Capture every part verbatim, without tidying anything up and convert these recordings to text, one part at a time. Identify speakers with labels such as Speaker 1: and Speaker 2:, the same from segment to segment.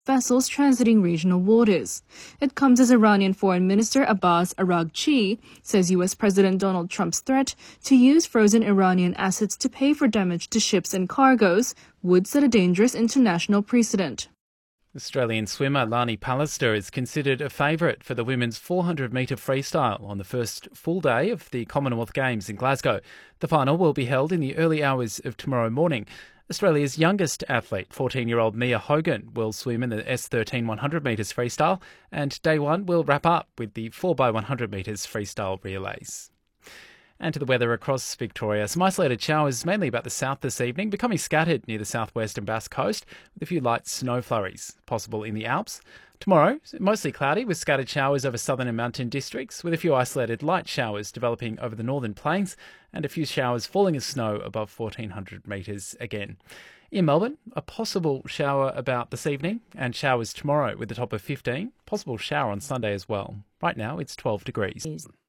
Speaker 1: vessels transiting regional waters. It comes as Iranian Foreign Minister Abbas Araghchi says U S President Donald Trump's threat to use frozen Iranian assets to pay for damage to ships and cargoes would set a dangerous international precedent.
Speaker 2: Australian swimmer Lani Pallister is considered a favourite for the women's four hundred metre freestyle on the first full day of the Commonwealth Games in Glasgow. The final will be held in the early hours of tomorrow morning. Australia's youngest athlete, fourteen-year-old Mia Hogan, will swim in the S thirteen one hundred metres freestyle, and day one will wrap up with the four by one hundred metres freestyle relays. And to the weather across Victoria. Some isolated showers, mainly about the south this evening, becoming scattered near the southwest and Basque Coast, with a few light snow flurries possible in the Alps. Tomorrow, mostly cloudy with scattered showers over southern and mountain districts, with a few isolated light showers developing over the northern plains, and a few showers falling as snow above fourteen hundred metres again. In Melbourne, a possible shower about this evening, and showers tomorrow with a top of fifteen. Possible shower on Sunday as well. Right now, it's twelve degrees.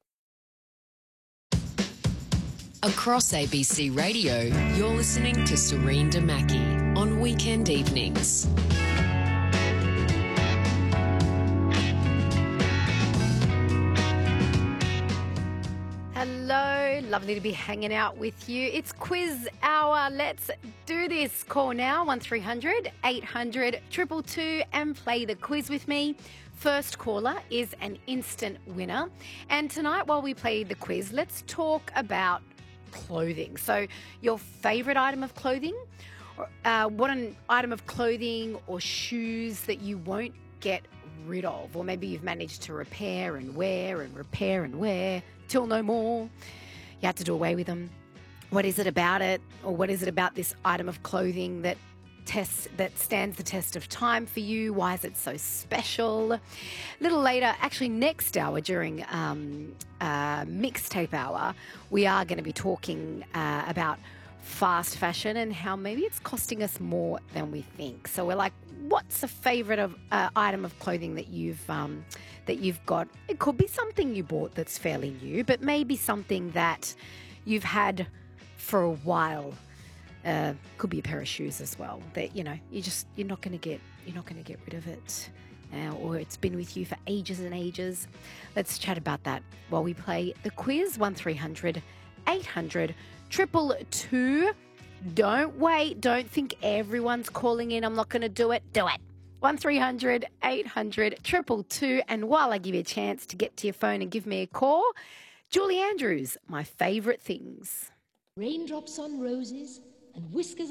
Speaker 3: Across A B C Radio, you're listening to Serena Damaki on weekend evenings.
Speaker 4: Hello, lovely to be hanging out with you. It's quiz hour. Let's do this. Call now, one three hundred eight hundred two two two, and play the quiz with me. First caller is an instant winner. And tonight, while we play the quiz, let's talk about clothing. So your favourite item of clothing, or, uh, what an item of clothing or shoes that you won't get rid of, or maybe you've managed to repair and wear and repair and wear till no more. You had to do away with them. What is it about it, or what is it about this item of clothing that tests that stands the test of time for you? Why is it so special? A little later, actually next hour during um, uh, mixtape hour, we are going to be talking uh, about fast fashion and how maybe it's costing us more than we think. So we're like, what's a favourite of uh, item of clothing that you've um, that you've got? It could be something you bought that's fairly new, but maybe something that you've had for a while. Uh, could be a pair of shoes as well. That you know, you just you're not going to get you're not going to get rid of it, uh, or it's been with you for ages and ages. Let's chat about that while we play the quiz. One three hundred eight hundred triple two. Don't wait. Don't think everyone's calling in. I'm not going to do it. Do it. One three hundred eight hundred triple two. And while I give you a chance to get to your phone and give me a call, Julie Andrews, my favourite things.
Speaker 5: Raindrops on roses and whiskers